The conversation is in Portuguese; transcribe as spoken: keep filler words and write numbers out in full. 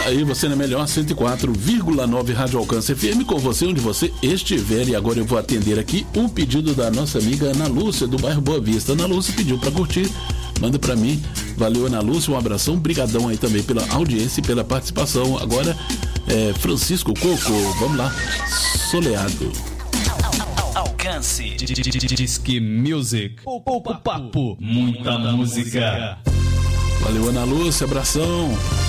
Aí você na melhor cento e quatro vírgula nove Rádio Alcance F M, com você onde você estiver. E agora eu vou atender aqui um pedido da nossa amiga Ana Lúcia, do bairro Boa Vista. Ana Lúcia pediu para curtir, manda para mim. Valeu, Ana Lúcia, um abração, brigadão aí também pela audiência e pela participação. Agora é Francisco Coco, vamos lá, Soleado. Alcance Disque Music. Pouco papo, muita música. Valeu, Ana Lúcia, abração.